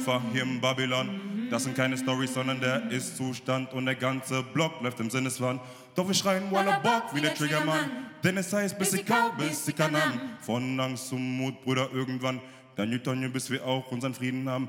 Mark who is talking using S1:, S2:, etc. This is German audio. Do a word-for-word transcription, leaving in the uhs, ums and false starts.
S1: Opfer hier in Babylon. Das sind keine Storys, sondern der Ist-Zustand und der ganze Block läuft im Sinneswand. Doch wir schreien Walla Bock wie der Triggermann, denn es heißt, bis ich kau, bis ich kann. Von Angst zum Mut, Bruder, irgendwann. Dann Newton, bis wir auch unseren Frieden haben.